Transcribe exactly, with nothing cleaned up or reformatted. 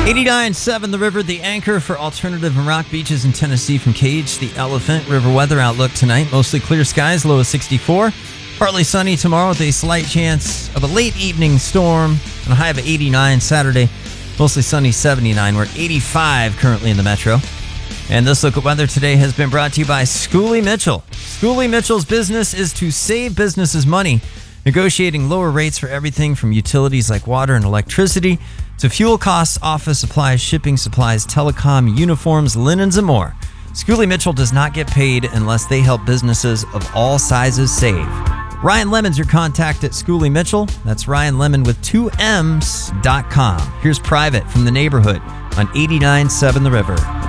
eighty-nine point seven The River, the anchor for alternative and rock beaches in Tennessee from Cage, the Elephant. River weather outlook tonight, mostly clear skies, low of sixty-four. Partly sunny tomorrow with a slight chance of a late evening storm and a high of eighty-nine Saturday. Mostly sunny, seventy-nine. We're at eighty-five currently in the metro. And this look at weather today has been brought to you by Schooley Mitchell. Schooley Mitchell's business is to save businesses money, negotiating lower rates for everything from utilities like water and electricity to fuel costs, office supplies, shipping supplies, telecom, uniforms, linens, and more. Schooley Mitchell does not get paid unless they help businesses of all sizes save. Ryan Lemon's your contact at Schooley Mitchell. That's Ryan Lemon with two M's dot com. Here's Private from the Neighborhood on eighty-nine point seven The River.